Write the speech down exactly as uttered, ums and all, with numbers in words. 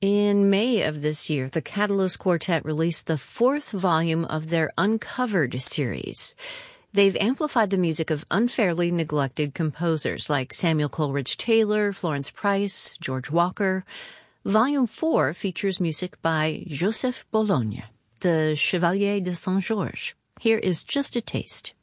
In May of this year, the Catalyst Quartet released the fourth volume of their Uncovered series. They've amplified the music of unfairly neglected composers like Samuel Coleridge Taylor, Florence Price, George Walker. Volume four features music by Joseph Bologne, the Chevalier de Saint-Georges. Here is just a taste.